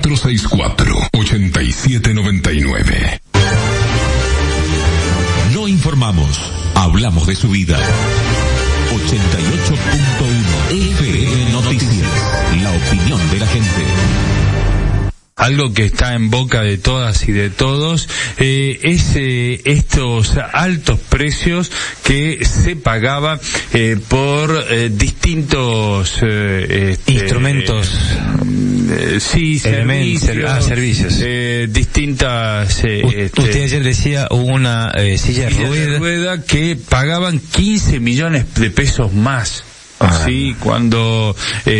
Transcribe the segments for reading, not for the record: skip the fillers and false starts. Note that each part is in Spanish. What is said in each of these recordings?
464-8799. No informamos, hablamos de su vida. 88.1 FM Noticias, la opinión de la gente. Algo que está en boca de todas y de todos es estos altos precios que se pagaba por distintos instrumentos, servicios, distintas. Usted ayer decía una silla de rueda que pagaban 15 millones de pesos más. Sí, cuando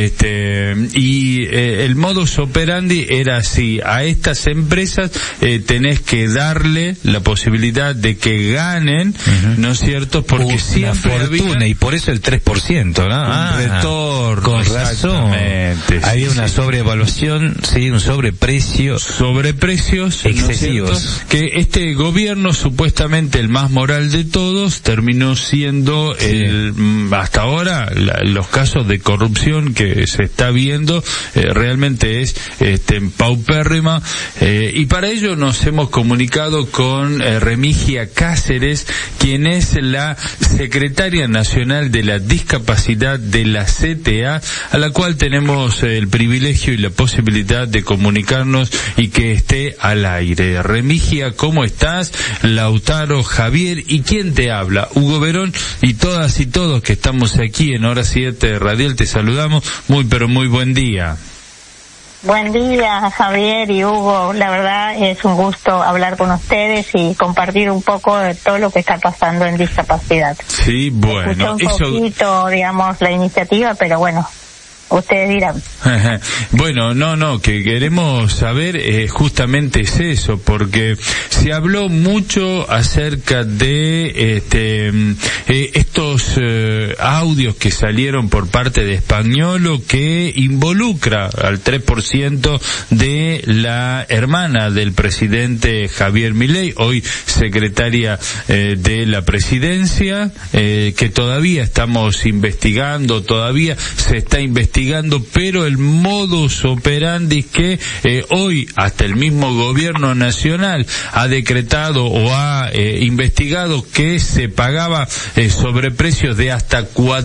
el modus operandi era así: a estas empresas tenés que darle la posibilidad de que ganen, ¿no es cierto? Porque siempre una fortuna, y por eso el 3%, ¿no? Un retorno. Con razón. Había una sobreevaluación, un sobreprecios excesivos, ¿no? Que este gobierno, supuestamente el más moral de todos, terminó siendo hasta ahora los casos de corrupción que se está viendo realmente es paupérrima, y para ello nos hemos comunicado con Remigia Cáceres, quien es la secretaria nacional de la discapacidad de la CTA, a la cual tenemos el privilegio y la posibilidad de comunicarnos y que esté al aire. Remigia, ¿cómo estás? Lautaro, Javier, ¿y quién te habla? Hugo Verón, y todas y todos que estamos aquí en Hora 7 Radial, te saludamos. Pero muy buen día. Buen día, Javier y Hugo. La verdad es un gusto hablar con ustedes y compartir un poco de todo lo que está pasando en discapacidad. Sí, bueno. Escuché un poquito, digamos, la iniciativa, pero bueno, ustedes dirán. Bueno, que queremos saber justamente es eso, porque se habló mucho acerca de estos audios que salieron por parte de Españolo, que involucra al 3% de la hermana del presidente Javier Milei, hoy secretaria de la presidencia, que todavía estamos investigando, todavía se está investigando, pero el modus operandi que hoy hasta el mismo gobierno nacional ha decretado o ha investigado que se pagaba sobreprecios de hasta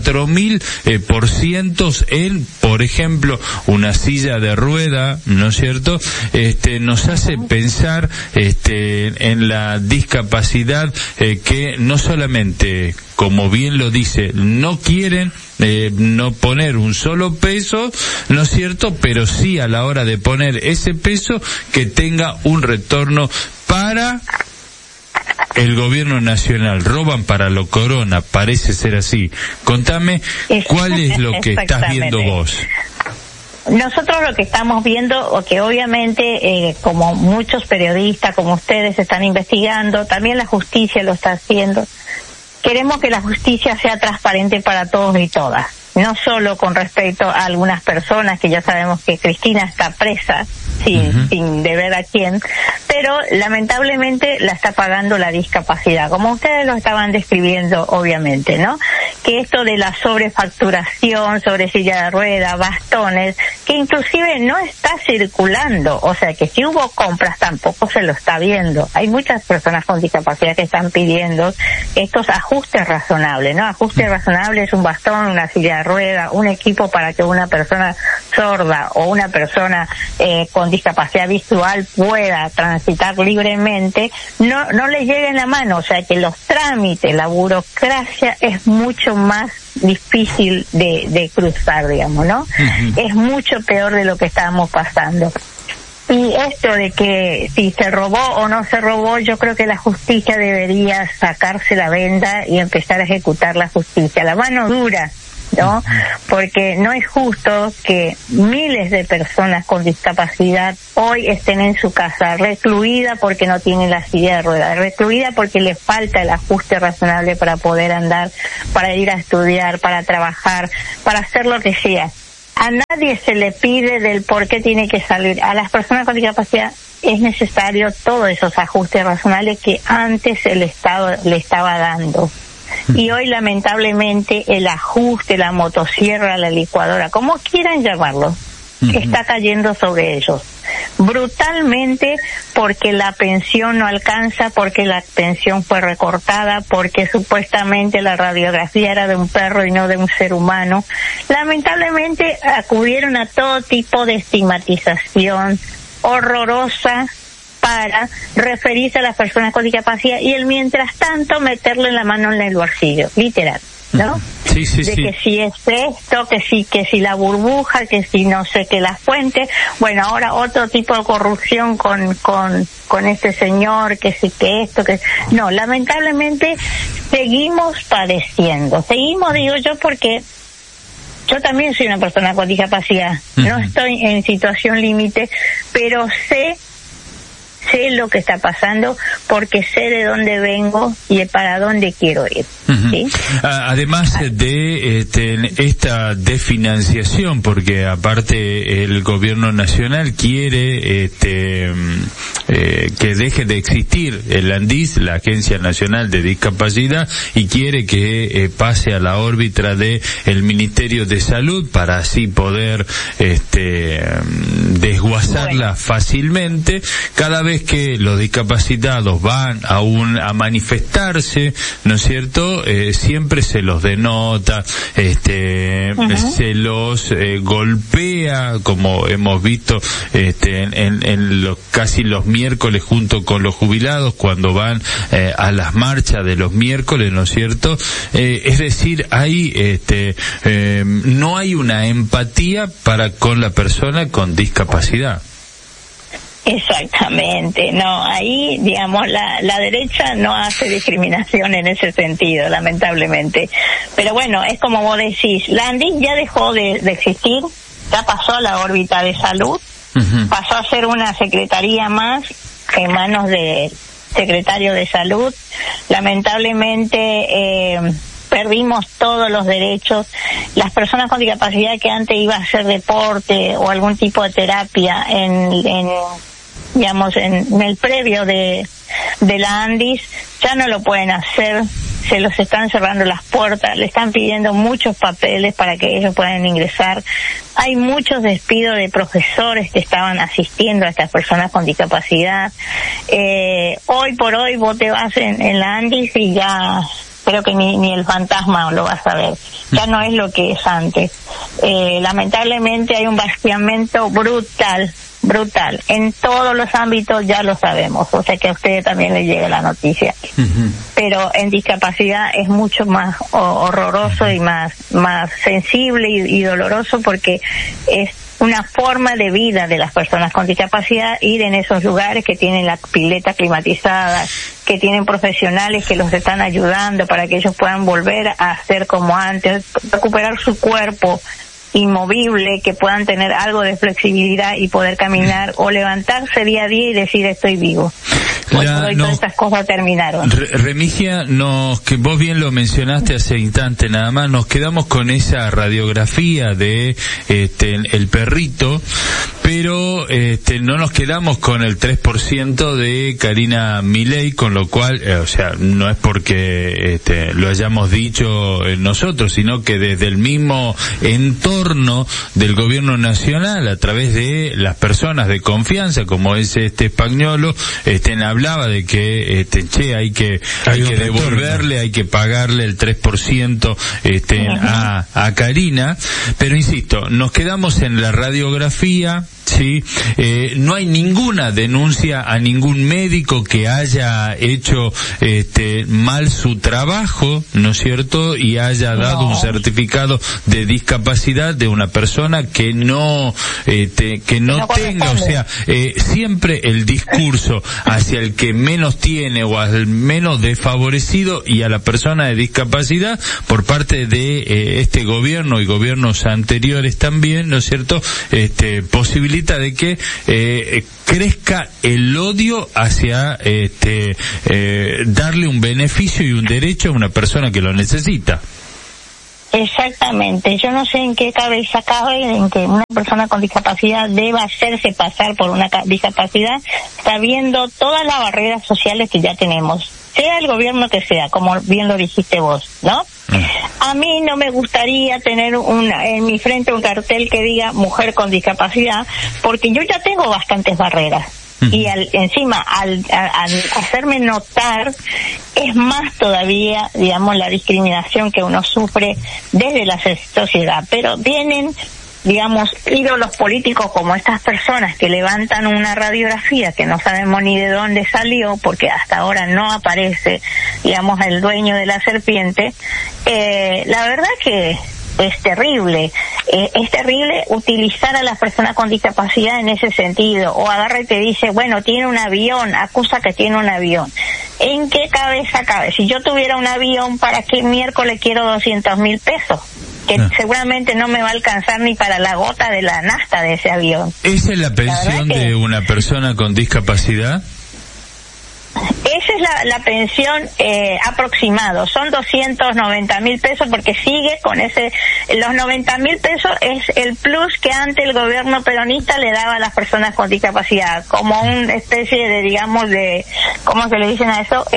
4.000% en, por ejemplo, una silla de rueda, ¿no es cierto? Nos hace pensar en la discapacidad, que no solamente, como bien lo dice, no quieren no poner un solo peso, ¿no es cierto? Pero sí, a la hora de poner ese peso, que tenga un retorno para el gobierno nacional. Roban para lo corona, parece ser así. Contame, ¿cuál es lo que estás viendo vos? Nosotros lo que estamos viendo, o que obviamente, como muchos periodistas, como ustedes están investigando, también la justicia lo está haciendo. Queremos que la justicia sea transparente para todos y todas, no solo con respecto a algunas personas, que ya sabemos que Cristina está presa sin deber a quién, pero lamentablemente la está pagando la discapacidad, como ustedes lo estaban describiendo, obviamente, ¿no? Que esto de la sobrefacturación, sobre silla de rueda, bastones, que inclusive no está circulando, o sea que si hubo compras tampoco se lo está viendo. Hay muchas personas con discapacidad que están pidiendo estos ajustes razonables, ¿no? Ajustes razonables: un bastón, una silla de rueda, un equipo para que una persona sorda o una persona con discapacidad visual pueda transitar libremente, no le llegue en la mano. O sea que los trámites, la burocracia es mucho más difícil de cruzar, digamos, ¿no? Es mucho peor de lo que estábamos pasando. Y esto de que si se robó o no se robó, yo creo que la justicia debería sacarse la venda y empezar a ejecutar la justicia. La mano dura, ¿no? Porque no es justo que miles de personas con discapacidad hoy estén en su casa recluida porque no tienen la silla de ruedas, recluida porque les falta el ajuste razonable para poder andar, para ir a estudiar, para trabajar, para hacer lo que sea. A nadie se le pide del por qué tiene que salir. A las personas con discapacidad es necesario todos esos ajustes razonables que antes el Estado le estaba dando. Y hoy, lamentablemente, el ajuste, la motosierra, la licuadora, como quieran llamarlo, está cayendo sobre ellos. Brutalmente, porque la pensión no alcanza, porque la pensión fue recortada, porque supuestamente la radiografía era de un perro y no de un ser humano. Lamentablemente acudieron a todo tipo de estigmatización horrorosa para referirse a las personas con discapacidad y el mientras tanto meterle la mano en el bolsillo, literal, ¿no? Sí, sí, de sí. Que si es esto, que si la burbuja, que si no sé qué la fuente. Bueno, ahora otro tipo de corrupción con este señor, que si que esto, que no, lamentablemente seguimos padeciendo. Seguimos, digo yo, porque yo también soy una persona con discapacidad. No estoy en situación límite, pero sé lo que está pasando porque sé de dónde vengo y de para dónde quiero ir. ¿Sí? Además de esta desfinanciación, porque aparte el gobierno nacional quiere que deje de existir el ANDIS, la Agencia Nacional de Discapacidad, y quiere que pase a la órbita de el Ministerio de Salud para así poder desguazarla fácilmente. Cada vez que los discapacitados van a manifestarse, ¿no es cierto? Siempre se los denota, se los golpea, como hemos visto en casi los miércoles junto con los jubilados cuando van a las marchas de los miércoles, ¿no es cierto? Es decir, no hay una empatía con la persona con discapacidad. Exactamente, no, ahí, digamos, la derecha no hace discriminación en ese sentido, lamentablemente. Pero bueno, es como vos decís, la ANDIS ya dejó de existir, ya pasó a la órbita de salud, pasó a ser una secretaría más en manos del secretario de salud. Lamentablemente, perdimos todos los derechos. Las personas con discapacidad que antes iban a hacer deporte o algún tipo de terapia en el previo de la ANDIS, ya no lo pueden hacer, se los están cerrando las puertas, le están pidiendo muchos papeles para que ellos puedan ingresar. Hay muchos despidos de profesores que estaban asistiendo a estas personas con discapacidad. Hoy por hoy vos te vas en la ANDIS y ya creo que ni el fantasma lo vas a ver. Ya no es lo que es antes. Lamentablemente hay un vaciamiento brutal en todos los ámbitos, ya lo sabemos, o sea que a ustedes también les llega la noticia. Pero en discapacidad es mucho más horroroso y más sensible y doloroso, porque es una forma de vida de las personas con discapacidad ir en esos lugares que tienen la pileta climatizada, que tienen profesionales que los están ayudando para que ellos puedan volver a ser como antes, recuperar su cuerpo inmovible, que puedan tener algo de flexibilidad y poder caminar o levantarse día a día y decir estoy vivo. Todas estas cosas terminaron. Remigia, que vos bien lo mencionaste hace instante nada más, nos quedamos con esa radiografía de el perrito, pero no nos quedamos con el 3% de Karina Milei, con lo cual, no es porque lo hayamos dicho nosotros, sino que desde el mismo entorno del gobierno nacional, a través de las personas de confianza, como es Spagnuolo, hablaba de que hay que devolverle, hay que pagarle el 3% a Karina, pero insisto, nos quedamos en la radiografía. Sí, no hay ninguna denuncia a ningún médico que haya hecho mal su trabajo, ¿no es cierto? Y haya dado un certificado de discapacidad de una persona que no tenga, o sea, siempre el discurso hacia el que menos tiene o al menos desfavorecido y a la persona de discapacidad por parte de este gobierno y gobiernos anteriores también, ¿no es cierto? Posibilita de que crezca el odio hacia darle un beneficio y un derecho a una persona que lo necesita. Exactamente, yo no sé en qué cabeza cabe en que una persona con discapacidad deba hacerse pasar por una discapacidad, sabiendo todas las barreras sociales que ya tenemos, sea el gobierno que sea, como bien lo dijiste vos, ¿no? A mí no me gustaría tener en mi frente un cartel que diga mujer con discapacidad, porque yo ya tengo bastantes barreras. Y encima, al hacerme notar, es más todavía, digamos, la discriminación que uno sufre desde la sociedad. Pero vienen, digamos, ídolos políticos como estas personas que levantan una radiografía que no sabemos ni de dónde salió, porque hasta ahora no aparece, digamos, el dueño de la serpiente. La verdad que es terrible utilizar a las personas con discapacidad en ese sentido, o agarra y te dice, bueno, tiene un avión, acusa que tiene un avión. ¿En qué cabeza cabe? Si yo tuviera un avión, ¿para qué miércoles quiero 200.000 pesos? Que seguramente no me va a alcanzar ni para la gota de la nafta de ese avión. ¿Esa es la pensión de una persona con discapacidad? Esa es la pensión aproximado, son 290.000 pesos, porque sigue con los 90.000 pesos es el plus que antes el gobierno peronista le daba a las personas con discapacidad, como una especie de, digamos, de, ¿cómo se le dicen a eso?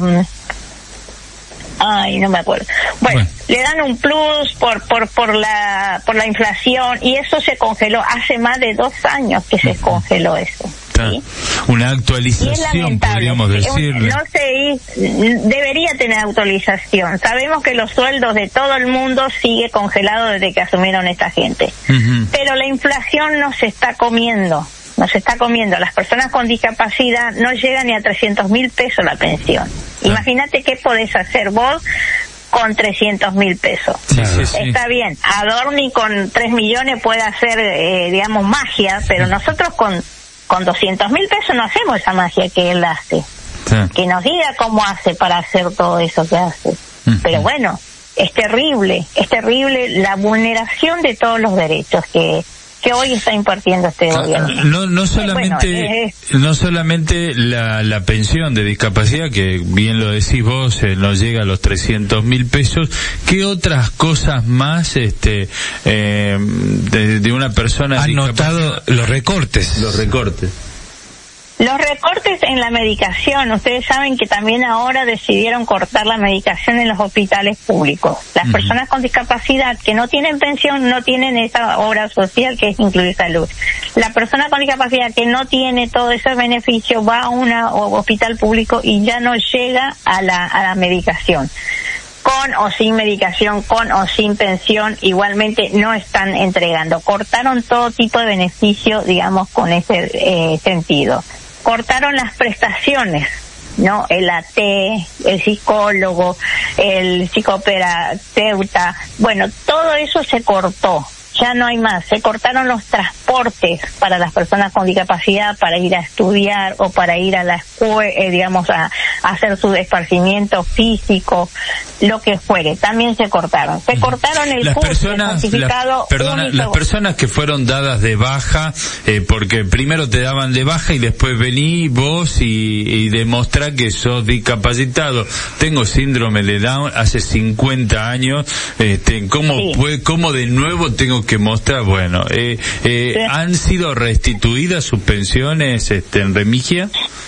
No me acuerdo. Bueno, le dan un plus por la inflación, y eso se congeló hace más de 2 años que se congeló eso. ¿Sí? Una actualización, podríamos decirle. No sé, debería tener actualización. Sabemos que los sueldos de todo el mundo sigue congelado desde que asumieron esta gente. Pero la inflación nos está comiendo. Las personas con discapacidad no llegan ni a 300.000 pesos la pensión. Imagínate qué podés hacer vos con 300.000 pesos. Está bien, Adorni con 3 millones puede hacer, digamos, magia, pero nosotros con 200.000 pesos no hacemos esa magia que él hace. Que nos diga cómo hace para hacer todo eso que hace. Pero bueno, es terrible la vulneración de todos los derechos que hoy está impartiendo este gobierno. No solamente la pensión de discapacidad, que bien lo decís vos, no llega a los 300.000 pesos. ¿Qué otras cosas más de una persona han notado? Los recortes. Los recortes en la medicación. Ustedes saben que también ahora decidieron cortar la medicación en los hospitales públicos. Las personas con discapacidad que no tienen pensión no tienen esa obra social que es incluir salud. La persona con discapacidad que no tiene todos esos beneficios va a un hospital público y ya no llega a la medicación. Con o sin medicación, con o sin pensión, igualmente no están entregando. Cortaron todo tipo de beneficio, digamos, con ese sentido. Cortaron las prestaciones, ¿no? El AT, el psicólogo, el psicoterapeuta, bueno, todo eso se cortó. Ya no hay más. Se cortaron los transportes para las personas con discapacidad para ir a estudiar o para ir a la escuela, digamos, a hacer su esparcimiento físico, lo que fuere. También se cortaron. Se cortaron el certificado único. Las personas que fueron dadas de baja, porque primero te daban de baja y después vení vos y demostrá que sos discapacitado. Tengo síndrome de Down hace 50 años. ¿Cómo de nuevo tengo que mostrar? Bueno, ¿han sido restituidas sus pensiones en Remigia?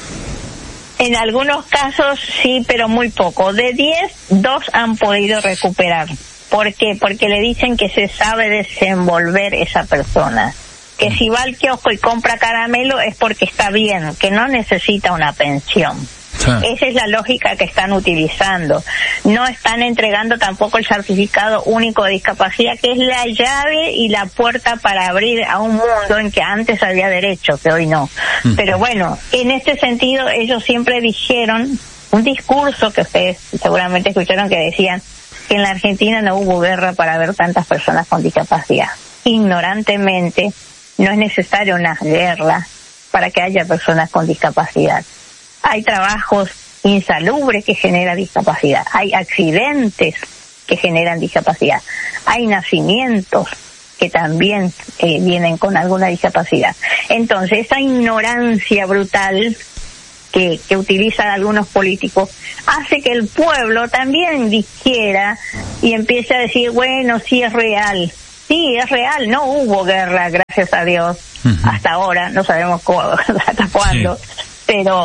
En algunos casos sí, pero muy poco. De 10, 2 han podido recuperar. ¿Por qué? Porque le dicen que se sabe desenvolver esa persona. Que si va al kiosco y compra caramelo es porque está bien, que no necesita una pensión. Esa es la lógica que están utilizando. No están entregando tampoco el certificado único de discapacidad, que es la llave y la puerta para abrir a un mundo en que antes había derecho, que hoy no. Pero bueno, en este sentido ellos siempre dijeron un discurso que ustedes seguramente escucharon, que decían que en la Argentina no hubo guerra para ver tantas personas con discapacidad. Ignorantemente, no es necesaria una guerra para que haya personas con discapacidad. Hay trabajos insalubres que generan discapacidad, hay accidentes que generan discapacidad, hay nacimientos que también vienen con alguna discapacidad. Entonces, esa ignorancia brutal que utilizan algunos políticos hace que el pueblo también digiera y empiece a decir, bueno, sí es real. Sí, es real, no hubo guerra, gracias a Dios, hasta ahora, no sabemos hasta cuándo, pero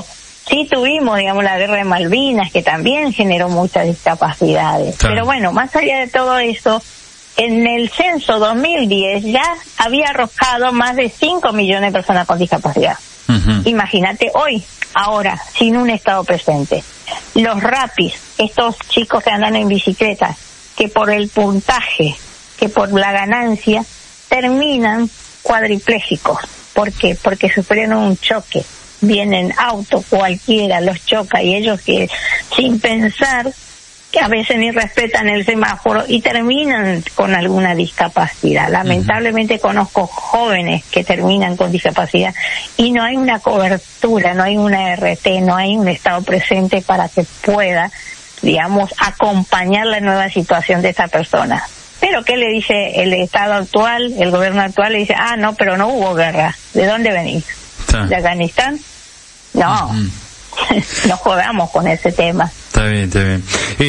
Sí tuvimos, digamos, la guerra de Malvinas, que también generó muchas discapacidades. Claro. Pero bueno, más allá de todo eso, en el censo 2010 ya había arrojado más de 5 millones de personas con discapacidad. Uh-huh. Imagínate hoy, ahora, sin un Estado presente. Los rapis, estos chicos que andan en bicicleta, que por el puntaje, que por la ganancia, terminan cuadriplégicos. ¿Por qué? Porque sufrieron un choque. Vienen auto, cualquiera los choca y ellos que sin pensar, que a veces ni respetan el semáforo y terminan con alguna discapacidad. Lamentablemente conozco jóvenes que terminan con discapacidad y no hay una cobertura, no hay una RT, no hay un Estado presente para que pueda, digamos, acompañar la nueva situación de esa persona. Pero ¿qué le dice el Estado actual, el gobierno actual? Le dice, no, pero no hubo guerra. ¿De dónde venís? ¿De Afganistán? No, no jodamos con ese tema. Está bien.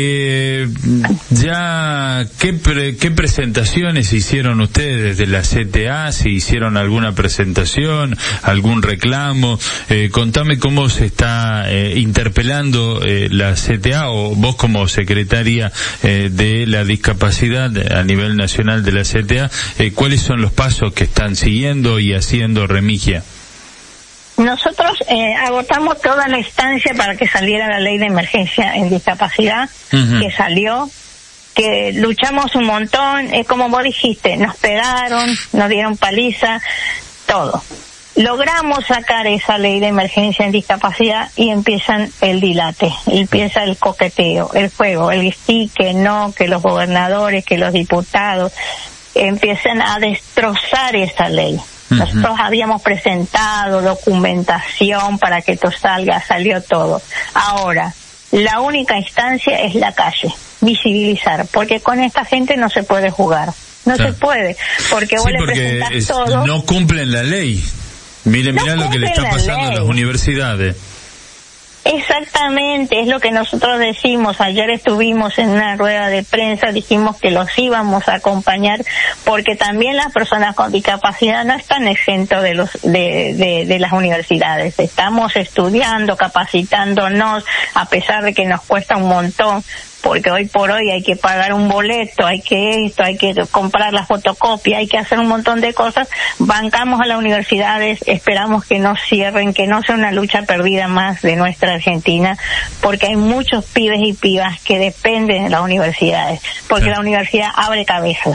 Ya, ¿qué presentaciones hicieron ustedes desde la CTA? ¿Si hicieron alguna presentación, algún reclamo? Contame cómo se está interpelando la CTA o vos como secretaria de la discapacidad a nivel nacional de la CTA, ¿cuáles son los pasos que están siguiendo y haciendo Remigia? Nosotros agotamos toda la instancia para que saliera la ley de emergencia en discapacidad, que salió, que luchamos un montón, como vos dijiste, nos pegaron, nos dieron paliza, todo. Logramos sacar esa ley de emergencia en discapacidad y empiezan el dilate, empieza el coqueteo, el juego, el sí, que no, que los gobernadores, que los diputados empiezan a destrozar esa ley. Nosotros habíamos presentado documentación para que esto salga, salió todo. Ahora, la única instancia es la calle, visibilizar, porque con esta gente no se puede jugar, no se puede, porque vos le presentás todo. No cumplen la ley. Mirá lo que le está pasando a las universidades. Exactamente, es lo que nosotros decimos. Ayer estuvimos en una rueda de prensa, dijimos que los íbamos a acompañar porque también las personas con discapacidad no están exentos de las universidades. Estamos estudiando, capacitándonos, a pesar de que nos cuesta un montón, porque hoy por hoy hay que pagar un boleto, hay que comprar la fotocopia, hay que hacer un montón de cosas. Bancamos a las universidades, esperamos que no cierren, que no sea una lucha perdida más de nuestra Argentina, porque hay muchos pibes y pibas que dependen de las universidades, porque la universidad abre cabezas,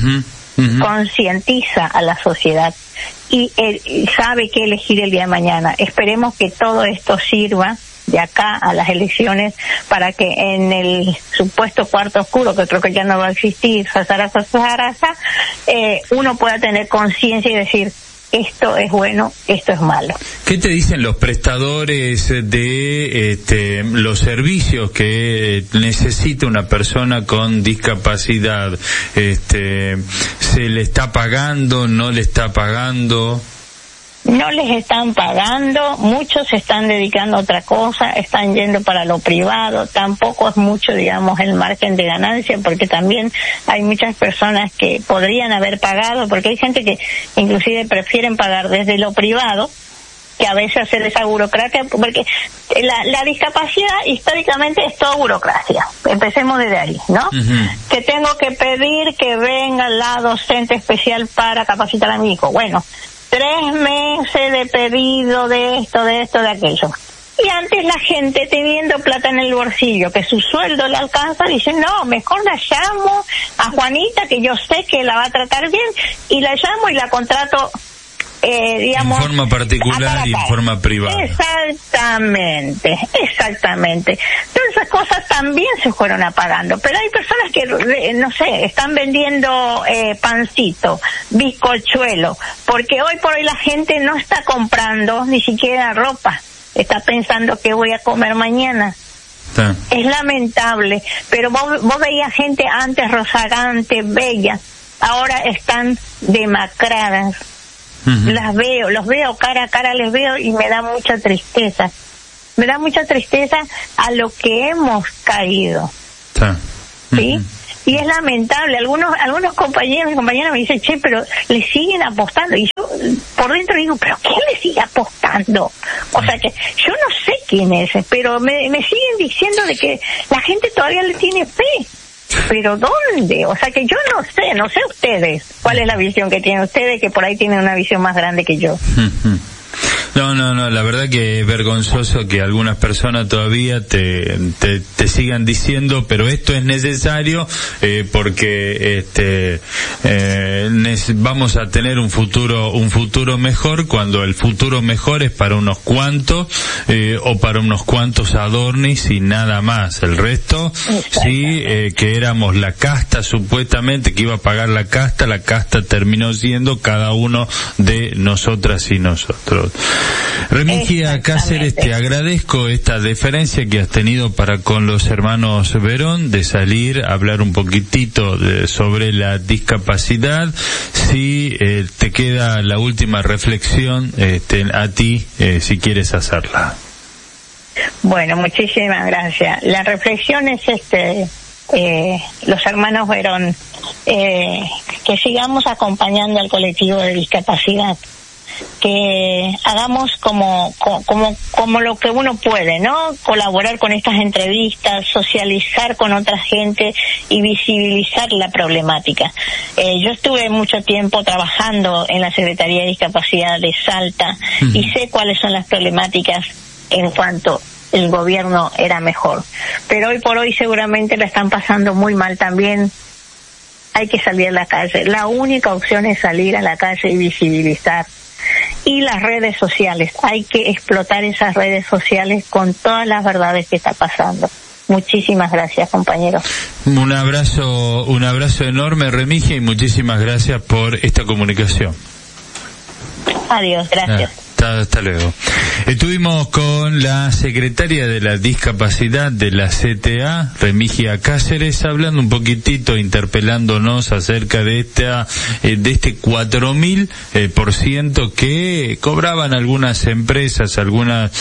concientiza a la sociedad y sabe qué elegir el día de mañana. Esperemos que todo esto sirva de acá a las elecciones para que en el supuesto cuarto oscuro, que creo que ya no va a existir, uno pueda tener conciencia y decir, esto es bueno, esto es malo. ¿Qué te dicen los prestadores de los servicios que necesita una persona con discapacidad? ¿Se le está pagando, no le está pagando? No les están pagando, muchos se están dedicando a otra cosa, están yendo para lo privado, tampoco es mucho, digamos, el margen de ganancia, porque también hay muchas personas que podrían haber pagado, porque hay gente que inclusive prefieren pagar desde lo privado, que a veces hacer esa burocracia, porque la discapacidad históricamente es toda burocracia. Empecemos desde ahí, ¿no? Que tengo que pedir que venga la docente especial para capacitar a mi hijo. Bueno, 3 meses de pedido de esto, de aquello. Y antes la gente teniendo plata en el bolsillo, que su sueldo le alcanza, dice, no, mejor la llamo a Juanita, que yo sé que la va a tratar bien, y la llamo y la contrato, digamos, en forma particular y en forma privada. Exactamente. Todas esas cosas también se fueron apagando, pero hay personas que, no sé, están vendiendo pancito, bizcochuelo, porque hoy por hoy la gente no está comprando ni siquiera ropa, está pensando qué voy a comer mañana. Es lamentable, pero vos veías gente antes rozagante, bella, ahora están demacradas. Los veo cara a cara, les veo y me da mucha tristeza. A lo que hemos caído. ¿Sí? Y es lamentable, algunos compañeros y compañeras me dicen, che, pero le siguen apostando. Y yo por dentro digo, pero ¿quién le sigue apostando? O sea que yo no sé quién es, pero me siguen diciendo de que la gente todavía le tiene fe. ¿Pero dónde? O sea que yo no sé ustedes cuál es la visión que tienen ustedes, que por ahí tienen una visión más grande que yo. No, la verdad que es vergonzoso que algunas personas todavía te sigan diciendo, pero esto es necesario porque vamos a tener un futuro mejor, cuando el futuro mejor es para unos cuantos o para unos cuantos adornis y nada más. El resto, sí, que éramos la casta supuestamente, que iba a pagar la casta terminó siendo cada uno de nosotras y nosotros. Remigia Cáceres, te agradezco esta deferencia que has tenido para con los hermanos Verón, de salir a hablar un poquitito sobre la discapacidad. Si te queda la última reflexión, a ti, si quieres hacerla. Bueno, muchísimas gracias. La reflexión es los hermanos Verón, que sigamos acompañando al colectivo de discapacidad, que hagamos como lo que uno puede, ¿no? Colaborar con estas entrevistas, socializar con otra gente y visibilizar la problemática. Yo estuve mucho tiempo trabajando en la Secretaría de Discapacidad de Salta y sé cuáles son las problemáticas en cuanto el gobierno era mejor. Pero hoy por hoy seguramente la están pasando muy mal también. Hay que salir a la calle. La única opción es salir a la calle y visibilizar. Y las redes sociales, hay que explotar esas redes sociales con todas las verdades que está pasando. Muchísimas gracias, compañeros. Un abrazo enorme, Remigia, y muchísimas gracias por esta comunicación. Adiós, gracias. Hasta luego. Estuvimos con la secretaria de la discapacidad de la CTA, Remigia Cáceres, hablando un poquitito, interpelándonos acerca de este 4.000% que cobraban algunas empresas, algunas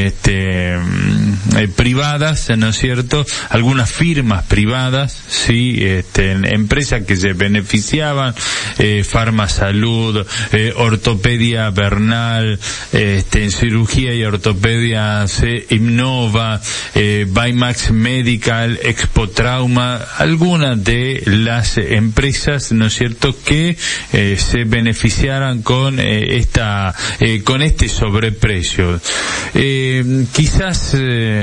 privadas, ¿no es cierto? Algunas firmas privadas, sí, empresas que se beneficiaban, Farmasalud, Ortopedia Bernal, en cirugía y ortopedia Innova, Bymax Medical, Expotrauma, algunas de las empresas, ¿no es cierto?, que se beneficiaran con este sobreprecio. Quizás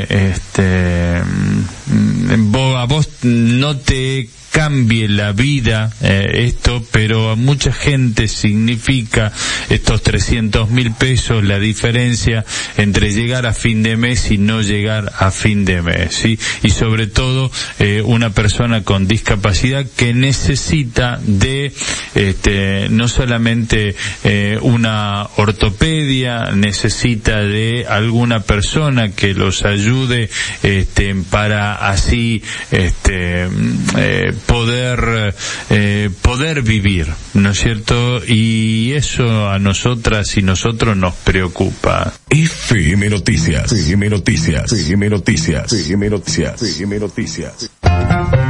a vos no te cambie la vida esto, pero a mucha gente significa estos 300.000 pesos, la diferencia entre llegar a fin de mes y no llegar a fin de mes, ¿sí? Y sobre todo una persona con discapacidad que necesita de no solamente una ortopedia, necesita de alguna persona que los ayude para así poder vivir, ¿no es cierto? Y eso a nosotras y nosotros nos preocupa. FM Noticias. FM Noticias. FM Noticias. FM Noticias. FM Noticias.